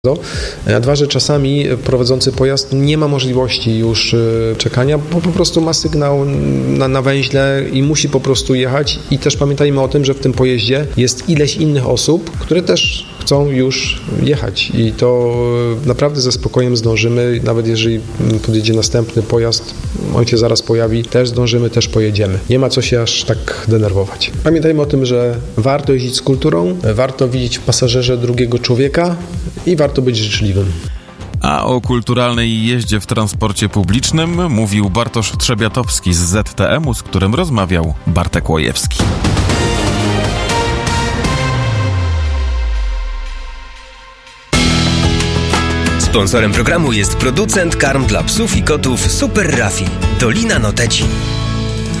A dwa, że czasami prowadzący pojazd nie ma możliwości już czekania, bo po prostu ma sygnał na węźle i musi po prostu jechać. I też pamiętajmy o tym, że w tym pojeździe jest ileś innych osób, które też chcą już jechać i to naprawdę ze spokojem zdążymy, nawet jeżeli podjedzie następny pojazd, on się zaraz pojawi, też zdążymy, też pojedziemy. Nie ma co się aż tak denerwować. Pamiętajmy o tym, że warto jeździć z kulturą, warto widzieć w pasażerze drugiego człowieka i warto być życzliwym. A o kulturalnej jeździe w transporcie publicznym mówił Bartosz Trzebiatowski z ZTM-u, z którym rozmawiał Bartek Łojewski. Sponsorem programu jest producent karm dla psów i kotów Super Raffi, Dolina Noteci.